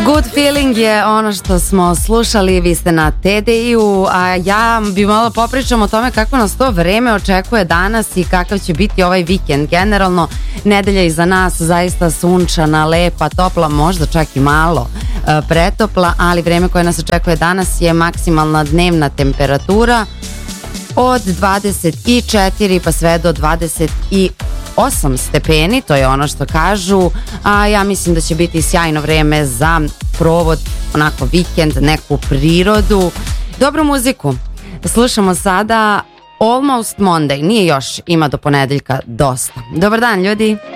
Good feeling je ono što smo slušali, vi ste na TDI-u, a ja bi malo popričam o tome kako nas to vreme očekuje danas i kakav će biti ovaj vikend. Generalno, nedelja iza nas zaista sunčana, lepa, topla, možda čak i malo pretopla, ali vreme koje nas očekuje danas je maksimalna dnevna temperatura od 24 pa sve do 28 stepeni, to je ono što kažu, a ja mislim da će biti sjajno vreme za provod, onako vikend, neku prirodu, dobru muziku. Slušamo sada Almost Monday, nije još, ima do ponedeljka dosta. Dobar dan ljudi.